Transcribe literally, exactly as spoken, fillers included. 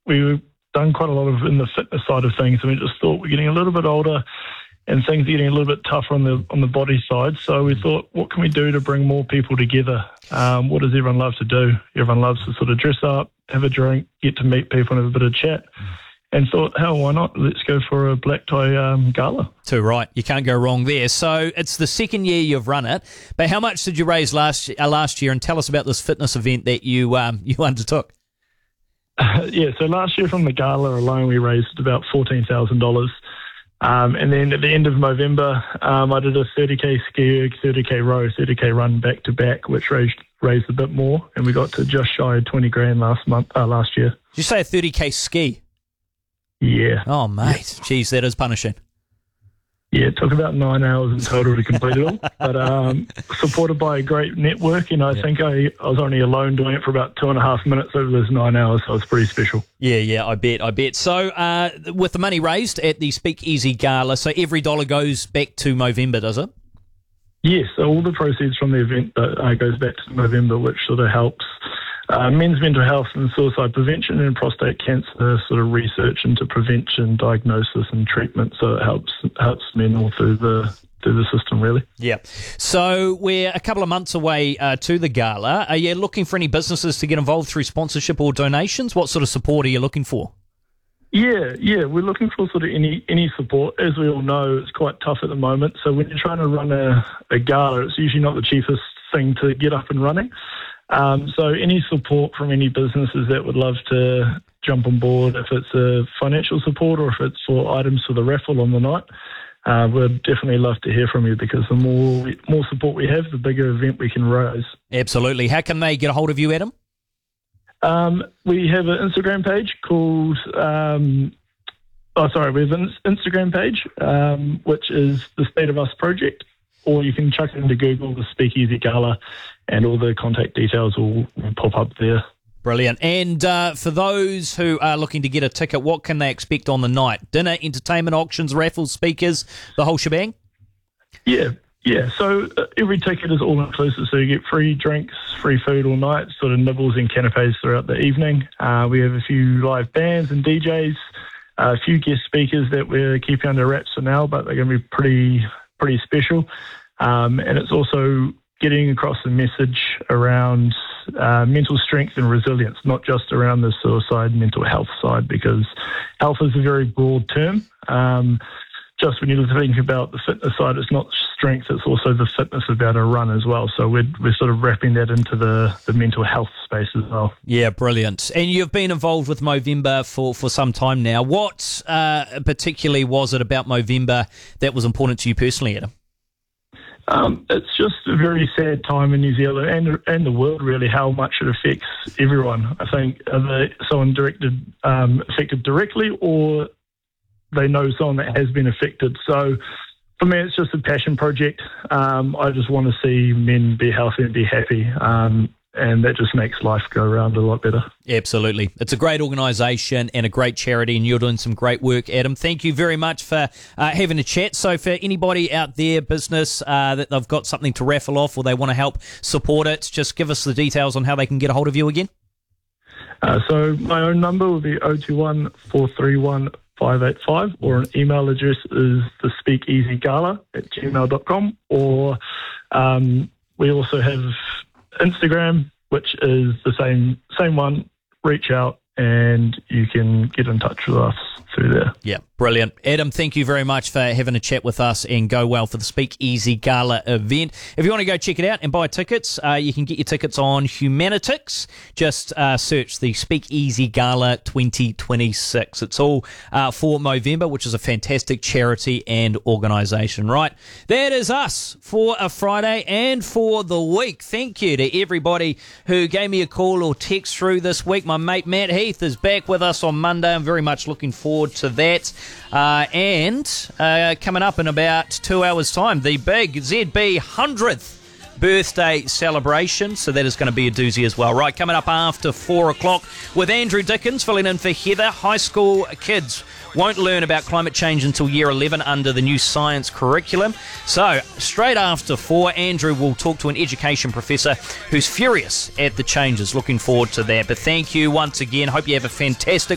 we've done quite a lot of in the fitness side of things, and we just thought we're getting a little bit older and things are getting a little bit tougher on the on the body side. So we thought, what can we do to bring more people together? Um, what does everyone love to do? Everyone loves to sort of dress up, have a drink, get to meet people and have a bit of chat. And thought, hell, why not? Let's go for a black tie um, gala. Too right. You can't go wrong there. So it's the second year you've run it. But how much did you raise last uh, last year? And tell us about this fitness event that you um, you undertook. Uh, yeah, so last year from the gala alone, we raised about fourteen thousand dollars. Um, and then at the end of November, um, I did a thirty K ski erg, thirty K row, thirty K run back to back, which raised raised a bit more, and we got to just shy of twenty grand last month, uh, last year. Did you say a thirty K ski? Yeah. Oh, mate. Jeez, that is punishing. Yeah, it took about nine hours in total to complete it all, but um, supported by a great network, and I yeah. think I, I was only alone doing it for about two and a half minutes over those nine hours, so it was pretty special. Yeah, yeah, I bet, I bet. So uh, with the money raised at the Speakeasy Gala, so every dollar goes back to Movember, does it? Yes, so all the proceeds from the event uh, goes back to Movember, which sort of helps uh, men's mental health and suicide prevention and prostate cancer sort of research into prevention, diagnosis and treatment. So it helps helps men all through the through the system, really. Yeah. So we're a couple of months away uh, to the gala. Are you looking for any businesses to get involved through sponsorship or donations? What sort of support are you looking for? Yeah, yeah, we're looking for sort of any any support. As we all know, it's quite tough at the moment. So when you're trying to run a, a gala, it's usually not the cheapest thing to get up and running. Um, so any support from any businesses that would love to jump on board, if it's a financial support or if it's for items for the raffle on the night, uh, we'd definitely love to hear from you, because the more we, more support we have, the bigger event we can raise. Absolutely. How can they get a hold of you, Adam? Um, we have an Instagram page called, um, oh, sorry, we have an Instagram page, um, which is the State of Us Project, or you can chuck it into Google, the Speakeasy Gala, and all the contact details will, will pop up there. Brilliant. And uh, for those who are looking to get a ticket, what can they expect on the night? Dinner, entertainment, auctions, raffles, speakers, the whole shebang? Yeah. Yeah, so uh, every ticket is all-inclusive, so you get free drinks, free food all night, sort of nibbles and canapes throughout the evening. Uh, we have a few live bands and D Js, uh, a few guest speakers that we're keeping under wraps for now, but they're going to be pretty pretty special. Um, and it's also getting across the message around uh, mental strength and resilience, not just around the suicide mental health side, because health is a very broad term. Um Just when you're thinking about the fitness side, it's not strength, it's also the fitness about a run as well. So we're, we're sort of wrapping that into the, the mental health space as well. Yeah, brilliant. And you've been involved with Movember for, for some time now. What uh, particularly was it about Movember that was important to you personally, Adam? Um, it's just a very sad time in New Zealand and and the world, really, how much it affects everyone. I think either someone directed, um, affected directly, or they know someone that has been affected. So for me, it's just a passion project. Um, I just want to see men be healthy and be happy. Um, and that just makes life go around a lot better. Absolutely. It's a great organisation and a great charity, and you're doing some great work, Adam. Thank you very much for uh, having a chat. So for anybody out there, business, uh, that they've got something to raffle off or they want to help support it, just give us the details on how they can get a hold of you again. Uh, so my own number will be oh two one, four three one, five eight five, or an email address is the speakeasygala at gmail dot com, or um, we also have Instagram, which is the same same one. Reach out and you can get in touch with us through there. Yeah, brilliant. Adam, thank you very much for having a chat with us, and go well for the Speakeasy Gala event. If you want to go check it out and buy tickets, uh, you can get your tickets on Humanitix. Just uh, search the Speakeasy Gala twenty twenty-six. It's all uh, for Movember, which is a fantastic charity and organisation. Right, that is us for a Friday and for the week. Thank you to everybody who gave me a call or text through this week. My mate Matt Heath is back with us on Monday. I'm very much looking forward to that. Uh, and uh, coming up in about two hours' time, the big Z B one hundredth birthday celebration. So that is going to be a doozy as well. Right, coming up after four o'clock with Andrew Dickens filling in for Heather. High school kids won't learn about climate change until year eleven under the new science curriculum. So straight after four, Andrew will talk to an education professor who's furious at the changes. Looking forward to that. But thank you once again. Hope you have a fantastic